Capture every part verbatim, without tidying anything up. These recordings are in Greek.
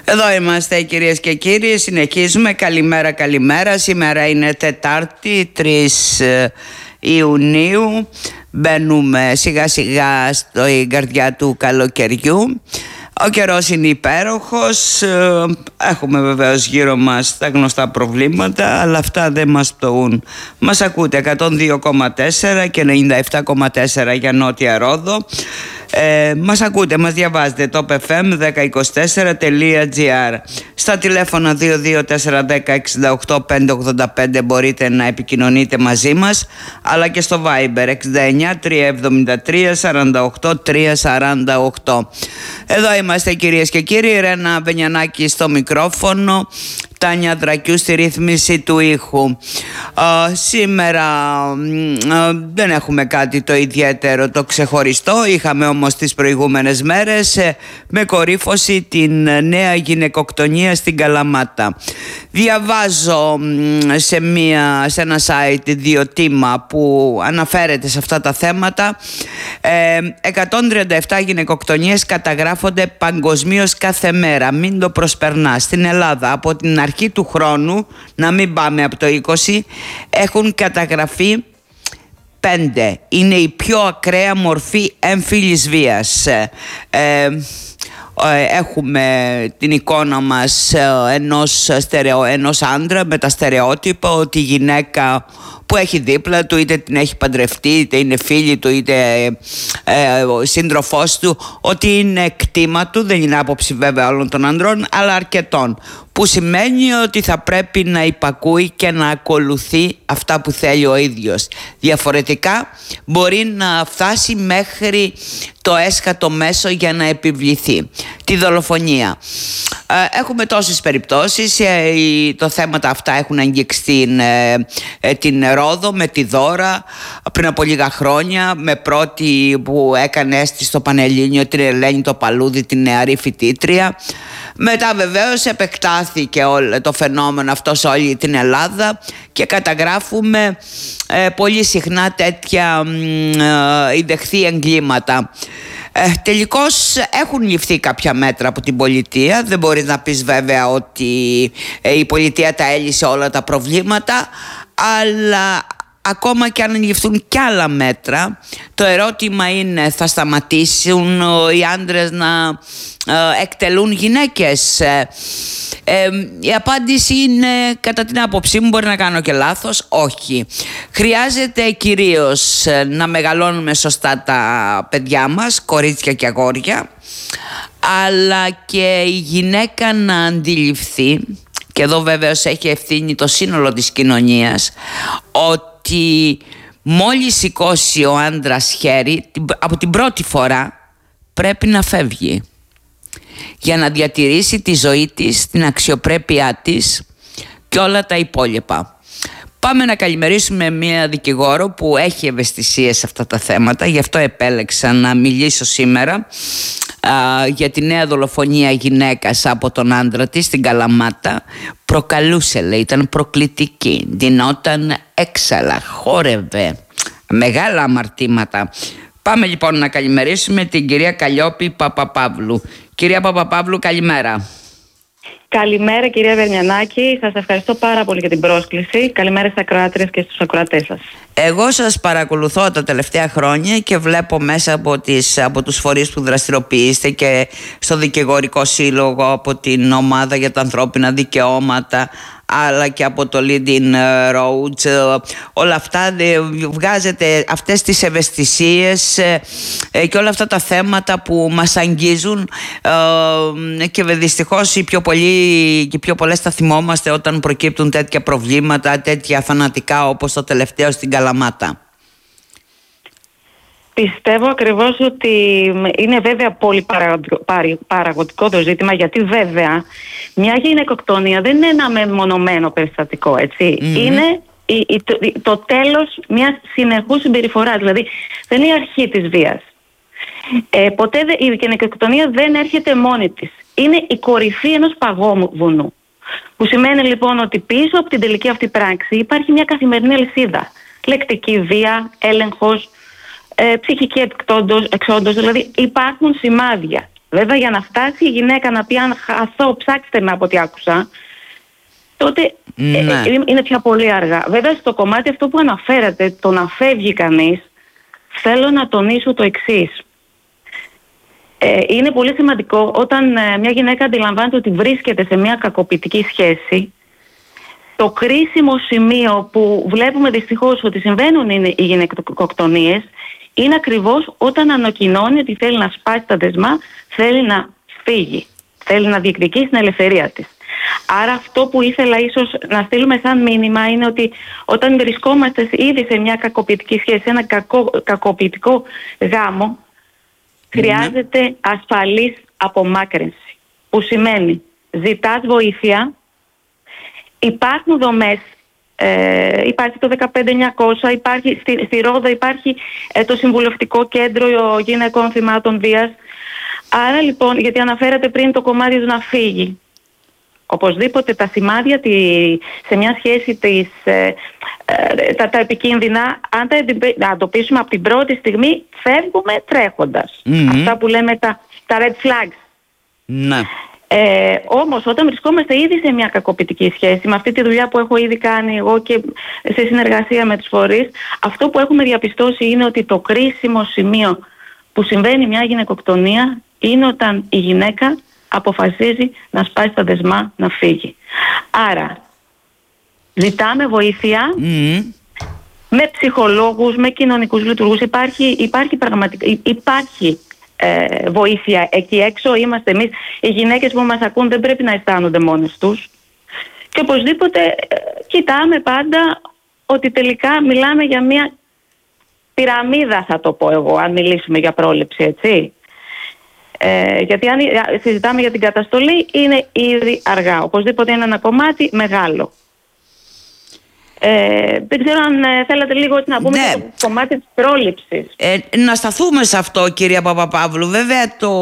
Εδώ είμαστε, κυρίες και κύριοι, συνεχίζουμε. Καλημέρα, καλημέρα. Σήμερα είναι Τετάρτη, τρεις Ιουνίου. Μπαίνουμε σιγά σιγά στην καρδιά του καλοκαιριού. Ο καιρός είναι υπέροχος. Έχουμε βεβαίως γύρω μας τα γνωστά προβλήματα, αλλά αυτά δεν μας πτωούν. Μας ακούτε εκατόν δύο κόμμα τέσσερα και ενενήντα επτά κόμμα τέσσερα για Νότια Ρόδο. Ε, μας ακούτε, μας διαβάζετε top εφ εμ δέκα είκοσι τέσσερα τελεία τζι άρ. Στα τηλέφωνα δύο δύο τέσσερα ένα μηδέν εξήντα οκτώ πεντακόσια ογδόντα πέντε μπορείτε να επικοινωνείτε μαζί μας, αλλά και στο Viber εξήντα εννιά τριακόσια εβδομήντα τρία σαράντα οκτώ τριακόσια σαράντα οκτώ. Εδώ είμαστε, κυρίες και κύριοι. Ρένα Βενιανάκη στο μικρόφωνο, Τάνια Δρακιού στη ρύθμιση του ήχου. Uh, σήμερα uh, δεν έχουμε κάτι το ιδιαίτερο, το ξεχωριστό. Είχαμε όμως τις προηγούμενες μέρες uh, με κορύφωση την uh, νέα γυναικοκτονία στην Καλαμάτα. Διαβάζω uh, σε, μια, σε ένα site Ιδιοτήμα που αναφέρεται σε αυτά τα θέματα. Uh, εκατόν τριάντα επτά γυναικοκτονίες καταγράφονται παγκοσμίως κάθε μέρα. Μην το προσπερνά. Στην Ελλάδα από την αρχή του χρόνου, να μην πάμε από το είκοσι, έχουν καταγραφεί πέντε. Είναι η πιο ακραία μορφή έμφυλης βίας. Ε, ε, έχουμε την εικόνα μας ενός, στερεο, ενός άντρα με τα στερεότυπα ότι η γυναίκα που έχει δίπλα του, είτε την έχει παντρευτεί, είτε είναι φίλη του, είτε ε, ο σύντροφός του, ότι είναι κτήμα του. Δεν είναι άποψη βέβαια όλων των ανδρών, αλλά αρκετών, που σημαίνει ότι θα πρέπει να υπακούει και να ακολουθεί αυτά που θέλει ο ίδιος. Διαφορετικά μπορεί να φτάσει μέχρι το έσχατο μέσο για να επιβληθεί, τη δολοφονία. Έχουμε τόσες περιπτώσεις. Το θέματα αυτά έχουν αγγίξει την Ρόδο με τη Δώρα πριν από λίγα χρόνια, με πρώτη που έκανε αίσθηση στο Πανελλήνιο την Ελένη το Παλούδι, την νεαρή φοιτήτρια. Μετά βεβαίως επεκτάθηκε όλο το φαινόμενο αυτό σε όλη την Ελλάδα και καταγράφουμε ε, πολύ συχνά τέτοια ε, ιδεχθή εγκλήματα. Ε, τελικώς έχουν ληφθεί κάποια μέτρα από την πολιτεία. Δεν μπορείς να πεις βέβαια ότι ε, η πολιτεία τα έλυσε όλα τα προβλήματα, αλλά ακόμα και αν ληφθούν κι άλλα μέτρα, το ερώτημα είναι, θα σταματήσουν οι άντρες να ε, εκτελούν γυναίκες? Ε, ε, η απάντηση είναι, κατά την άποψή μου, μπορεί να κάνω και λάθος, όχι. Χρειάζεται κυρίως να μεγαλώνουμε σωστά τα παιδιά μας, κορίτσια και αγόρια, αλλά και η γυναίκα να αντιληφθεί, και εδώ βέβαιως έχει ευθύνη το σύνολο της κοινωνίας, ότι μόλις σηκώσει ο άντρας χέρι, από την πρώτη φορά πρέπει να φεύγει για να διατηρήσει τη ζωή της, την αξιοπρέπειά της και όλα τα υπόλοιπα. Πάμε να καλημερίσουμε μια δικηγόρο που έχει ευαισθησίες σε αυτά τα θέματα, γι' αυτό επέλεξα να μιλήσω σήμερα α, για τη νέα δολοφονία γυναίκας από τον άντρα της στην Καλαμάτα. Προκαλούσε, λέει, ήταν προκλητική, ντυνόταν έξαλα, χόρευε, μεγάλα αμαρτήματα. Πάμε λοιπόν να καλημερίσουμε την κυρία Καλλιόπη Παπαπαύλου. Κυρία Παπαπαύλου, καλημέρα. Καλημέρα, κυρία Βερνιανάκη. Σας ευχαριστώ πάρα πολύ για την πρόσκληση. Καλημέρα στις ακροάτριες και στους ακροατές σας. Εγώ σας παρακολουθώ τα τελευταία χρόνια και βλέπω μέσα από, τις, από τους φορείς που δραστηριοποιείστε και στο Δικηγορικό Σύλλογο, από την Ομάδα για τα Ανθρώπινα Δικαιώματα, αλλά και από το Leading Roads, όλα αυτά, βγάζετε αυτές τις ευαισθησίες και όλα αυτά τα θέματα που μας αγγίζουν και δυστυχώς οι πιο πολλοί και οι πιο πολλές τα θυμόμαστε όταν προκύπτουν τέτοια προβλήματα, τέτοια θανατικά όπως το τελευταίο στην Καλαμάτα. Πιστεύω ακριβώς ότι είναι βέβαια πολύ παραγωγικό το ζήτημα, γιατί βέβαια μια γυναικοκτονία δεν είναι ένα μεμονωμένο περιστατικό, έτσι. Mm-hmm. Είναι η, η, το, το τέλος μιας συνεχούς συμπεριφοράς, δηλαδή δεν είναι η αρχή της βίας. Ε, ποτέ δε, η γυναικοκτονία δεν έρχεται μόνη της. Είναι η κορυφή ενός παγόβουνου. Που σημαίνει λοιπόν ότι πίσω από την τελική αυτή πράξη υπάρχει μια καθημερινή αλυσίδα. Λεκτική βία, έλεγχος, Ε, ψυχική εξόντωση, δηλαδή υπάρχουν σημάδια Βέβαια, για να φτάσει η γυναίκα να πει αν χαθώ, ψάξτε με από ό,τι άκουσα, τότε ναι. ε, είναι πια πολύ αργά. Βέβαια, στο κομμάτι αυτό που αναφέρατε, το να φεύγει κανείς, θέλω να τονίσω το εξής. Ε, είναι πολύ σημαντικό όταν ε, μια γυναίκα αντιλαμβάνεται ότι βρίσκεται σε μια κακοποιητική σχέση, το κρίσιμο σημείο που βλέπουμε δυστυχώς ότι συμβαίνουν είναι οι γυναικοκτονίες, είναι ακριβώς όταν ανακοινώνει ότι θέλει να σπάσει τα δεσμά, θέλει να φύγει, θέλει να διεκδικήσει την ελευθερία της. Άρα αυτό που ήθελα ίσως να στείλουμε σαν μήνυμα είναι ότι όταν βρισκόμαστε ήδη σε μια κακοποιητική σχέση, σε ένα κακό, κακοποιητικό γάμο, χρειάζεται ασφαλής απομάκρυνση, που σημαίνει ζητάς βοήθεια, υπάρχουν δομές, ε, υπάρχει το δεκαπέντε εννιακόσια, υπάρχει, στη, στη Ρόδα υπάρχει ε, το Συμβουλευτικό Κέντρο Γυναικών Θυμάτων Βίας. Άρα λοιπόν, γιατί αναφέρατε πριν το κομμάτι του να φύγει, οπωσδήποτε τα σημάδια τη, σε μια σχέση της, ε, ε, τα, τα επικίνδυνα, αν τα εντοπίσουμε από την πρώτη στιγμή, φεύγουμε τρέχοντας. Mm-hmm. Αυτά που λέμε τα, τα red flags. Ναι. Ε, όμως όταν βρισκόμαστε ήδη σε μια κακοποιητική σχέση, με αυτή τη δουλειά που έχω ήδη κάνει εγώ και σε συνεργασία με τους φορείς, αυτό που έχουμε διαπιστώσει είναι ότι το κρίσιμο σημείο που συμβαίνει μια γυναικοκτονία είναι όταν η γυναίκα αποφασίζει να σπάσει τα δεσμά, να φύγει. Άρα ζητάμε βοήθεια mm. με ψυχολόγους, με κοινωνικούς λειτουργούς. Υπάρχει, υπάρχει, πραγματικά, υπάρχει ε, βοήθεια εκεί έξω. Είμαστε εμείς, οι γυναίκες που μας ακούν δεν πρέπει να αισθάνονται μόνες τους. Και οπωσδήποτε ε, κοιτάμε πάντα ότι τελικά μιλάμε για μια πυραμίδα, θα το πω εγώ, αν μιλήσουμε για πρόληψη, έτσι. Ε, γιατί αν συζητάμε για την καταστολή είναι ήδη αργά. Οπωσδήποτε είναι ένα κομμάτι μεγάλο. Ε, δεν ξέρω αν ε, θέλατε λίγο έτσι να πούμε ναι. το κομμάτι της πρόληψης. Ε, να σταθούμε σε αυτό, κυρία Παπαπαύλου. Βέβαια το,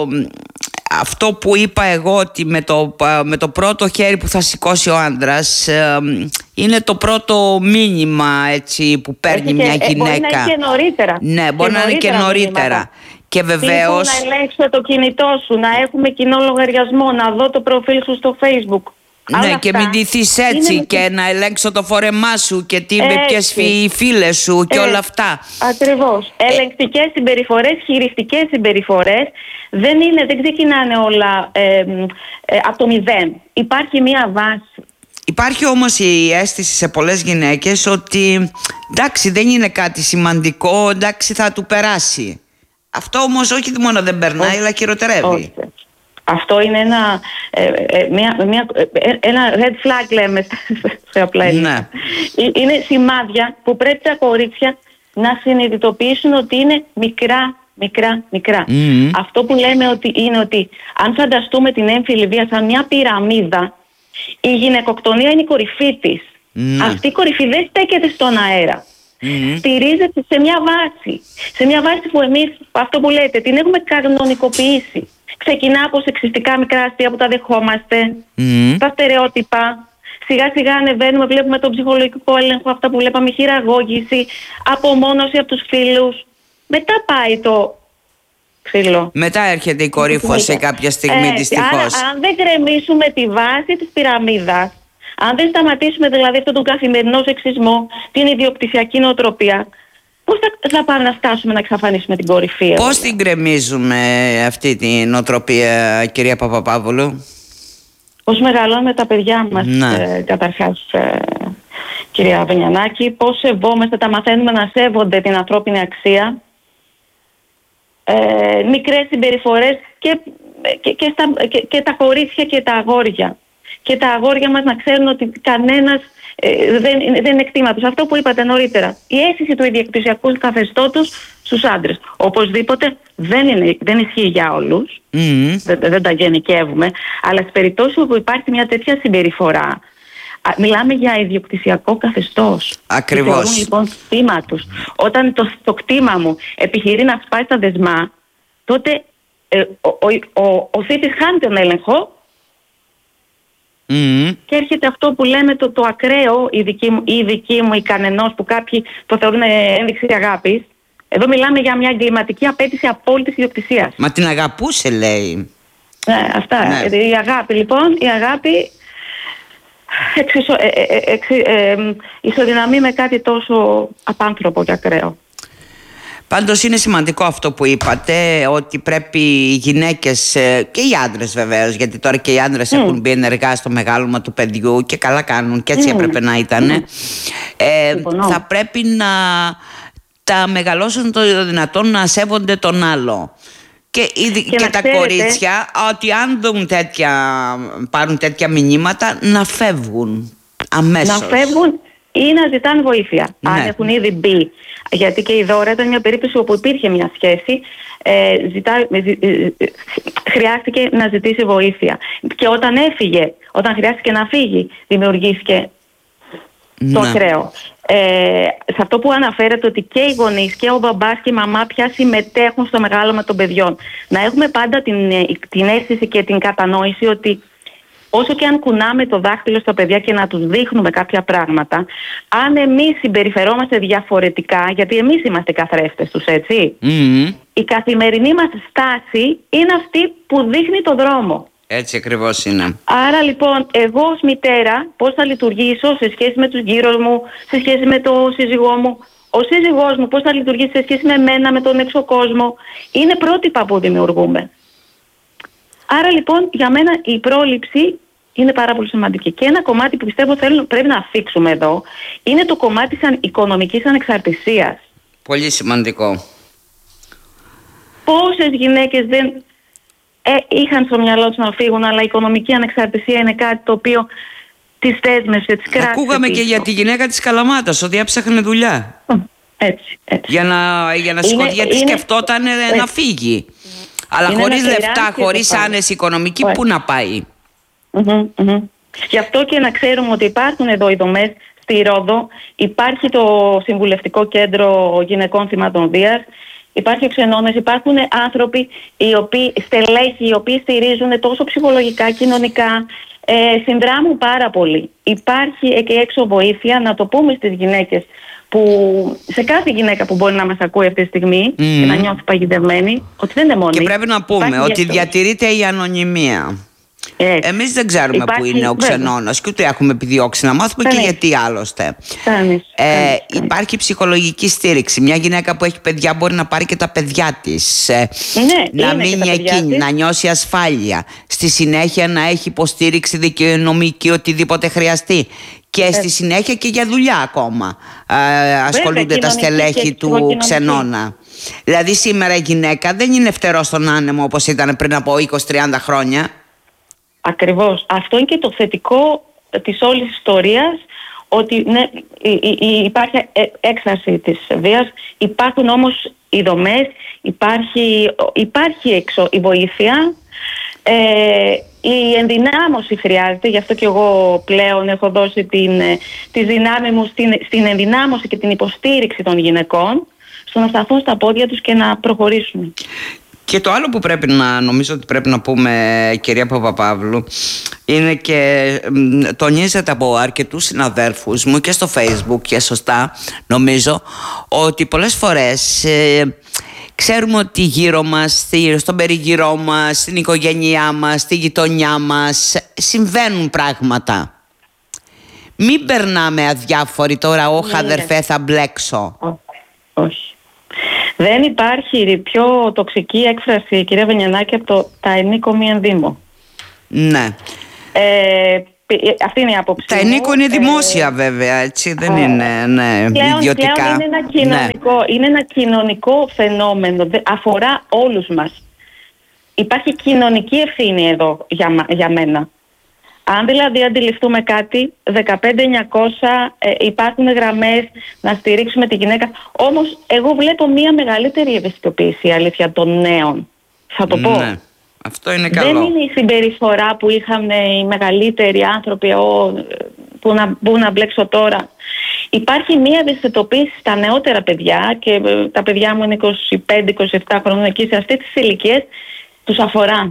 αυτό που είπα εγώ ότι με το, με το πρώτο χέρι που θα σηκώσει ο άντρας ε, είναι το πρώτο μήνυμα έτσι, που παίρνει και, μια ε, γυναίκα. Μπορεί να είναι και νωρίτερα. Ναι, μπορεί και να είναι και νωρίτερα. Και βεβαίως... να ελέγξω το κινητό σου, να έχουμε κοινό λογαριασμό, να δω το προφίλ σου στο Facebook. Ναι, και μην ντυθείς έτσι είναι... και να ελέγξω το φόρεμά σου και τι, με ποιες φίλες σου και ε, όλα αυτά. Ακριβώς. Ε... Ελεγκτικές συμπεριφορές, χειριστικές συμπεριφορές δεν, είναι, δεν ξεκινάνε όλα ε, ε, από το μηδέν. Υπάρχει μία βάση. Υπάρχει όμως η αίσθηση σε πολλές γυναίκες ότι εντάξει δεν είναι κάτι σημαντικό, εντάξει θα του περάσει. Αυτό όμως όχι μόνο δεν περνάει, όχι, αλλά χειροτερεύει. Όχι. Αυτό είναι ένα, ε, ε, μια, μια, ε, ένα red flag, λέμε σε απλά ελληνικά. Ναι. Είναι σημάδια που πρέπει τα κορίτσια να συνειδητοποιήσουν ότι είναι μικρά, μικρά, μικρά. Mm-hmm. Αυτό που λέμε ότι είναι ότι αν φανταστούμε την έμφυλη βία σαν μια πυραμίδα, η γυναικοκτονία είναι η κορυφή της. Mm-hmm. Αυτή η κορυφή δεν στέκεται στον αέρα. Mm-hmm. Στηρίζεται σε μια βάση. Σε μια βάση που εμείς, αυτό που λέτε, την έχουμε κανονικοποιήσει. Ξεκινά από σεξιστικά μικρά αστεία που τα δεχόμαστε, mm-hmm. τα στερεότυπα. Σιγά σιγά ανεβαίνουμε, βλέπουμε τον ψυχολογικό έλεγχο, αυτά που βλέπαμε, χειραγώγηση, απομόνωση από τους φίλους. Μετά πάει το ξύλο. Μετά έρχεται η κορύφωση σε κάποια στιγμή, ε, δυστυχώς. Άρα, αν δεν γκρεμίσουμε τη βάση της πυραμίδας, αν δεν σταματήσουμε δηλαδή αυτόν τον καθημερινό σεξισμό, την ιδιοκτησιακή νοοτροπία, πώς θα, θα πάμε να φτάσουμε να εξαφανίσουμε την κορυφή? Πώς την γκρεμίζουμε αυτή την νοοτροπία, κυρία Παπαπαύλου? Πώς μεγαλώνουμε τα παιδιά μας, ε, καταρχάς, ε, κυρία Βενιανάκη, πώς σεβόμαστε, τα μαθαίνουμε να σέβονται την ανθρώπινη αξία, ε, μικρές συμπεριφορές και, και, και, στα, και, και τα κορίτσια και τα αγόρια. Και τα αγόρια μας να ξέρουν ότι κανένας ε, δεν, δεν είναι εκτίματος. Αυτό που είπατε νωρίτερα, η αίσθηση του ιδιοκτησιακού καθεστώτος στους άντρες. Οπωσδήποτε δεν, είναι, δεν ισχύει για όλους, mm-hmm. δεν, δεν τα γενικεύουμε, αλλά στις περιπτώσεις όπου υπάρχει μια τέτοια συμπεριφορά, μιλάμε για ιδιοκτησιακό καθεστώς. Ακριβώς. Θεωρούν λοιπόν κτήμα τους. Όταν το, το κτήμα μου επιχειρεί να σπάσει τα δεσμά, τότε ε, ο, ο, ο, ο θήτης χάνει τον έλεγχο. Mm-hmm. Και έρχεται αυτό που λέμε το, το ακραίο, η δική μου, η δική μου, η κανενός, που κάποιοι το θεωρούν ένδειξη αγάπης, Εδώ μιλάμε για μια εγκληματική απέτηση απόλυτης ιδιοκτησίας. Μα την αγαπούσε, λέει. Ναι, αυτά. Ναι. Η αγάπη, λοιπόν, η αγάπη εξισο, ε, ε, εξι, ε, ισοδυναμεί με κάτι τόσο απάνθρωπο και ακραίο. Πάντως είναι σημαντικό αυτό που είπατε, ότι πρέπει οι γυναίκες και οι άντρες βεβαίως, γιατί τώρα και οι άντρες mm. έχουν μπει ενεργά στο μεγάλωμα του παιδιού και καλά κάνουν και έτσι mm. έπρεπε να ήταν. Mm. Ε, θα πρέπει να τα μεγαλώσουν το δυνατόν να σέβονται τον άλλο. Και, ήδη, και, και τα ξέρετε, κορίτσια, ότι αν δουν τέτοια, πάρουν τέτοια μηνύματα, να φεύγουν αμέσως. Να φεύγουν ή να ζητάνε βοήθεια, ναι. αν έχουν ήδη μπει. Γιατί και η Δώρα ήταν μια περίπτωση όπου υπήρχε μια σχέση, ε, ζητά, ε, χρειάστηκε να ζητήσει βοήθεια. Και όταν έφυγε, όταν χρειάστηκε να φύγει, δημιουργήθηκε ναι. το ακραίο. Ε, σε αυτό που αναφέρεται, ότι και οι γονείς και ο μπαμπάς και η μαμά πια συμμετέχουν στο μεγάλωμα των παιδιών. Να έχουμε πάντα την, την αίσθηση και την κατανόηση ότι όσο και αν κουνάμε το δάχτυλο στα παιδιά και να τους δείχνουμε κάποια πράγματα, αν εμείς συμπεριφερόμαστε διαφορετικά, γιατί εμείς είμαστε καθρέφτες τους, έτσι, mm-hmm. η καθημερινή μας στάση είναι αυτή που δείχνει το δρόμο. Έτσι ακριβώς είναι. Άρα λοιπόν, εγώ ως μητέρα πώς θα λειτουργήσω σε σχέση με τους γύρω μου, σε σχέση με το σύζυγό μου, ο σύζυγός μου πώς θα λειτουργήσει σε σχέση με μένα, με τον έξω κόσμο, είναι πρότυπα που δημιουργούμε. Άρα λοιπόν για μένα η πρόληψη είναι πάρα πολύ σημαντική. Και ένα κομμάτι που πιστεύω θέλω, πρέπει να αφήξουμε εδώ είναι το κομμάτι της οικονομικής ανεξαρτησίας. Πολύ σημαντικό. Πόσες γυναίκες δεν ε, είχαν στο μυαλό τους να φύγουν, αλλά η οικονομική ανεξαρτησία είναι κάτι το οποίο τις δέσμευσε, τις κράτησε. Ακούγαμε πίσω. Και για τη γυναίκα της Καλαμάτας, ότι έψαχνε δουλειά. Έτσι, έτσι. Για να, για να σηκωθεί, γιατί είναι, σκεφτόταν έτσι. να φύγει. Αλλά είναι χωρίς λεφτά, χωρίς άνεση οικονομική, πού να πάει. Mm-hmm, mm-hmm. Γι' αυτό και να ξέρουμε ότι υπάρχουν εδώ οι δομές στη Ρόδο. Υπάρχει το Συμβουλευτικό Κέντρο Γυναικών Θυμάτων Βίας. Υπάρχει ο Ξενώνας, υπάρχουν άνθρωποι, οι οποίοι, στελέχοι, οι οποίοι στηρίζουν τόσο ψυχολογικά, κοινωνικά, ε, συνδράμουν πάρα πολύ. Υπάρχει και έξω βοήθεια, να το πούμε στις γυναίκες, που, σε κάθε γυναίκα που μπορεί να μας ακούει αυτή τη στιγμή mm. και να νιώθει παγιδευμένη, ότι δεν είναι μόνη. Και πρέπει να πούμε ότι αυτό. Διατηρείται η ανωνυμία. Έτσι. Εμείς δεν ξέρουμε υπάρχει, που είναι ο Ξενώνας και ούτε έχουμε επιδιώξει να μάθουμε και γιατί άλλωστε. Ε, υπάρχει ψυχολογική στήριξη. Μια γυναίκα που έχει παιδιά μπορεί να πάρει και τα παιδιά της. Ναι, να μείνει εκεί, να νιώσει ασφάλεια. Στη συνέχεια να έχει υποστήριξη δικαιονομική, οτιδήποτε χρειαστεί. Και στη συνέχεια και για δουλειά ακόμα ε, ασχολούνται Βέβαια, τα στελέχη του Ξενώνα. Δηλαδή σήμερα η γυναίκα δεν είναι φτερό στον άνεμο όπως ήταν πριν από είκοσι με τριάντα χρόνια. Ακριβώς. Αυτό είναι και το θετικό της όλης ιστορίας, ότι ναι, υπάρχει έκσταση της βίας, υπάρχουν όμως οι δομές, υπάρχει, υπάρχει έξω η βοήθεια, ε, η ενδυνάμωση χρειάζεται, γι' αυτό και εγώ πλέον έχω δώσει την, τη δυνάμει μου στην, στην ενδυνάμωση και την υποστήριξη των γυναικών, στο να σταθούν στα πόδια τους και να προχωρήσουν. Και το άλλο που πρέπει να νομίζω ότι πρέπει να πούμε, κυρία Παπαπαύλου, είναι και τονίζεται από αρκετούς συναδέρφους μου και στο Facebook και σωστά νομίζω, ότι πολλές φορές ε, ξέρουμε ότι γύρω μας, στον περιγυρό μας, στην οικογένειά μας, στη γειτονιά μας συμβαίνουν πράγματα. Μην περνάμε αδιάφοροι τώρα, όχ αδερφέ θα μπλέξω. Όχι. Δεν υπάρχει πιο τοξική έκφραση, κυρία Βενιανάκη, από το «τα ενίκο μη ενδύμω». Ναι. Ε, αυτή είναι η άποψη. Τα ενίκο είναι δημόσια ε, βέβαια, έτσι, δεν ε, είναι ναι, πλέον, ιδιωτικά. Πλέον είναι ένα κοινωνικό, ναι. είναι ένα κοινωνικό φαινόμενο, αφορά όλους μας. Υπάρχει κοινωνική ευθύνη εδώ για, για μένα. Αν δηλαδή αντιληφθούμε κάτι, δεκαπέντε εννιακόσια ε, υπάρχουν γραμμές να στηρίξουμε τη γυναίκα. Όμως εγώ βλέπω μια μεγαλύτερη ευαισθητοποίηση, αλήθεια, των νέων. Θα το πω. Ναι, αυτό είναι καλό. Δεν είναι η συμπεριφορά που είχαν οι μεγαλύτεροι άνθρωποι, ο, που, να, που να μπλέξω τώρα. Υπάρχει μια ευαισθητοποίηση στα νεότερα παιδιά, και ε, τα παιδιά μου είναι είκοσι πέντε είκοσι επτά χρόνων, εκεί σε αυτές τις ηλικίες τους αφορά.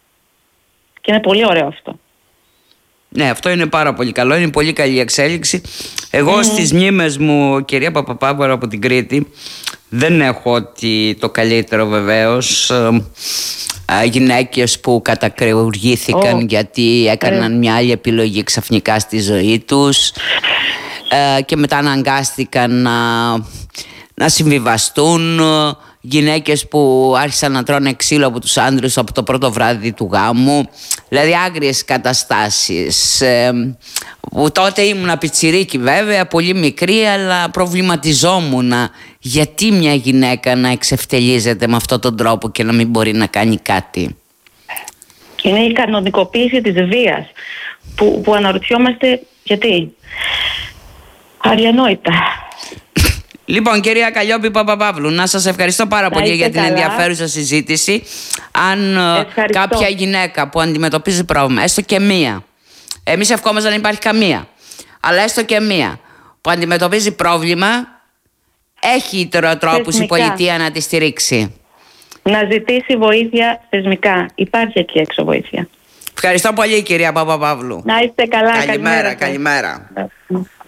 Και είναι πολύ ωραίο αυτό. Ναι, αυτό είναι πάρα πολύ καλό, είναι πολύ καλή εξέλιξη. Εγώ mm. στις μνήμες μου, κυρία Παπαπαύλου από την Κρήτη, Δεν έχω ότι το καλύτερο βεβαίως. Γυναίκες που κατακρεουργήθηκαν oh. γιατί έκαναν yeah. μια άλλη επιλογή ξαφνικά στη ζωή τους ε, και μετά αναγκάστηκαν να, να συμβιβαστούν. Γυναίκες που άρχισαν να τρώνε ξύλο από τους άντρες από το πρώτο βράδυ του γάμου. Δηλαδή άγριες καταστάσεις ε, που τότε ήμουν πιτσιρίκι βέβαια, πολύ μικρή, αλλά προβληματιζόμουν γιατί μια γυναίκα να εξευτελίζεται με αυτόν τον τρόπο και να μην μπορεί να κάνει κάτι. Είναι η κανονικοποίηση της βίας που, που αναρωτιόμαστε γιατί. Αδιανόητα. Λοιπόν, κυρία Καλλιόπη Παπαπαύλου, να σας ευχαριστώ πάρα πολύ για την καλά. ενδιαφέρουσα συζήτηση. Αν ευχαριστώ. κάποια γυναίκα που αντιμετωπίζει πρόβλημα, έστω και μία, εμείς ευχόμαστε να μην υπάρχει καμία, αλλά έστω και μία που αντιμετωπίζει πρόβλημα, έχει τρόπους η πολιτεία να τη στηρίξει. Να ζητήσει βοήθεια θεσμικά. Υπάρχει εκεί έξω βοήθεια. Ευχαριστώ πολύ, κυρία Παπαπαύλου. Να είστε καλά. Καλημέρα, καλημέρα. καλημέρα.